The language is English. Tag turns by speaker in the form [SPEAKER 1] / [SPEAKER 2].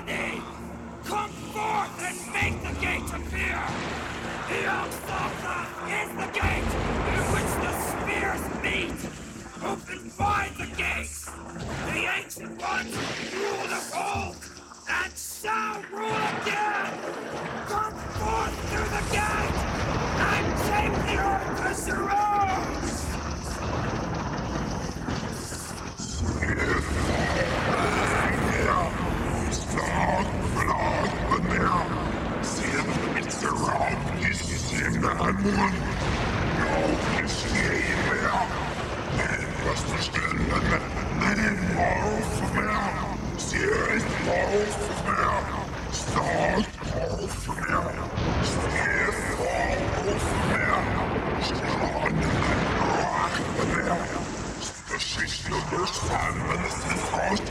[SPEAKER 1] destiny! Come forth and make the gate appear! Yog-Sothoth is the gate in which the spheres meet! Open wide the gates! The Ancient Ones rule of old and shall rule again! Come forth through the gate and take the earth as your own!
[SPEAKER 2] She's still there, standing in the